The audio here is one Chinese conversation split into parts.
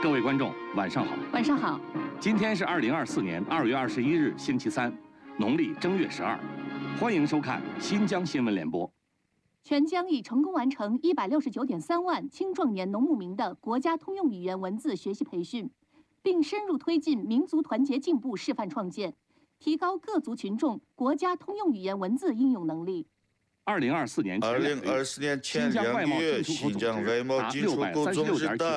各位观众，晚上好。 晚上好。 今天是2024年2月21日，星期三，农历正月12。欢迎收看新疆新闻联播。 全疆已成功完成169.3万青壮年农牧民的国家通用语言文字学习培训，并深入推进民族团结进步示范创建，提高各族群众国家通用语言文字应用能力。2024年前2月，新疆外贸进出口总值达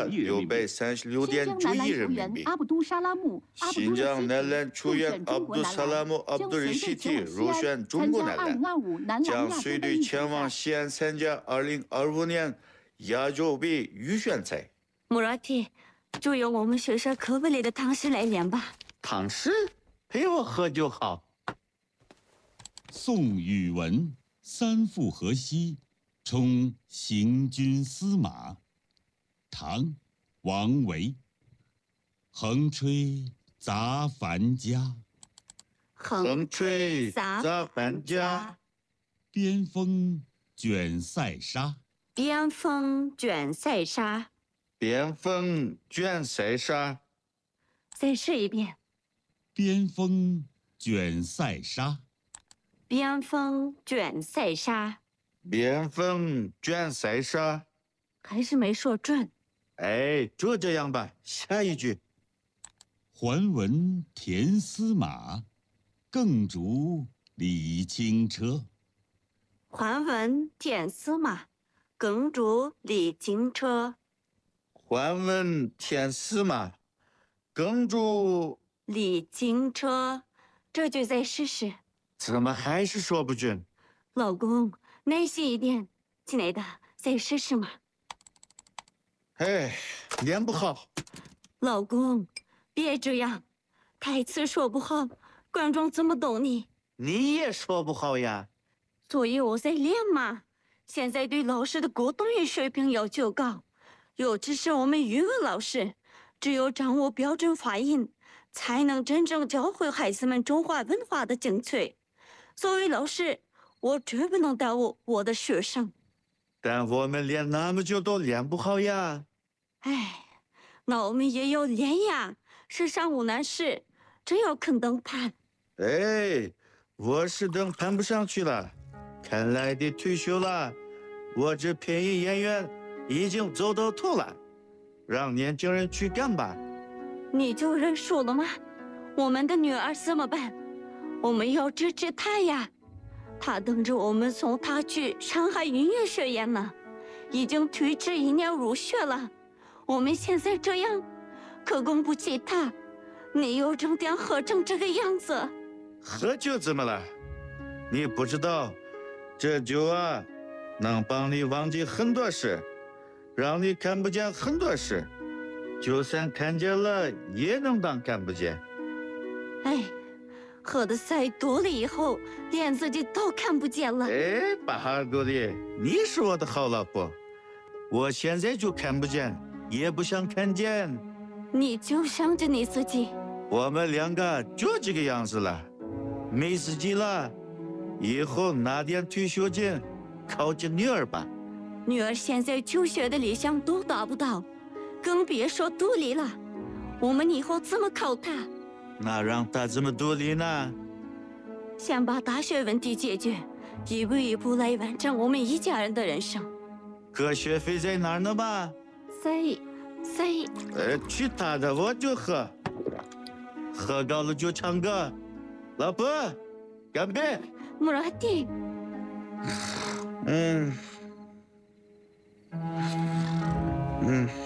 636.9亿人民币。新疆男篮球员阿卜杜萨拉姆·阿卜杜里希提入选中国男篮，将随队前往西安参加2025年亚洲杯预选赛。 穆拉提，就由我们学校课本里的唐诗来念吧。 唐诗陪我喝就好。 宋语文。三复河西，充行军司马。唐，王维。横吹杂繁家， 横吹杂繁家。 边风卷塞沙， 边风卷塞沙。 边风卷塞沙。 再试一遍。 边风卷塞沙。 边风卷塞沙， 边风卷塞沙， 还是没说准。 哎，就这样吧，下一句。 还闻田司马，更逐李轻车。 还闻田司马，更逐李轻车。 还闻田司马，更逐李轻车。这句再试试。 怎么还是说不准？ 老公，耐心一点，亲爱的，再试试嘛。 哎，练不好。 老公，别这样，台词说不好，观众怎么懂你？ 你也说不好呀。 所以我在练嘛。现在对老师的沟通语水平要求高，尤其是我们语文老师，只有掌握标准发音，才能真正教会孩子们中华文化的精粹。作为老师，我绝不能耽误我的学生。 但我们练那么久都练不好呀。 哎，那我们也要练呀。世上无难事，只要肯登攀。 哎，我是登攀不上去了，看来得退休了。我这配音演员已经走到头了，让年轻人去干吧。 你就认输了吗？我们的女儿怎么办？我们要支持她呀，她等着我们送她去上海音乐学院呢，已经推迟1年入学了。我们现在这样，可供不起她。你又整天喝成这个样子。 喝酒怎么了？你不知道，这酒啊，能帮你忘记很多事，让你看不见很多事，就算看见了，也能当看不见。 哎。喝的再多了以后，连自己都看不见了。 哎，巴哈哥的，你是我的好老婆，我现在就看不见，也不想看见。 你就想着你自己。 我们两个就这个样子了，没自己了，以后拿点退休金靠着女儿吧。 女儿现在求学的理想都达不到，更别说独立了。我们以后怎么靠她？ 那让他怎么独立呢？ 先把大学问题解决，一步一步来完成我们一家人的人生。 可学费在哪儿呢吧？ 在。 去他的，我就喝，喝高了就唱歌。老婆，干杯！ 穆拉蒂。 嗯。